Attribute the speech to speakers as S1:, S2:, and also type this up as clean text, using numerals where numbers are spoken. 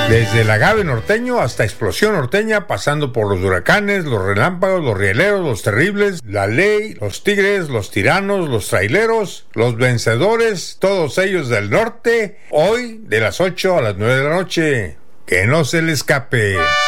S1: Desde el agave norteño hasta explosión norteña, pasando por los huracanes, los relámpagos, los rieleros, los terribles, la ley, los tigres, los tiranos, los traileros, los vencedores, todos ellos del norte, hoy de las 8 a las 9 de la noche. Que no se le escape.